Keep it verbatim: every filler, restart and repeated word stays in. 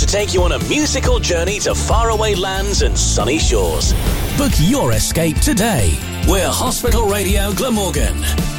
to take you on a musical journey to faraway lands and sunny shores. Book your escape today. We're Hospital Radio Glamorgan.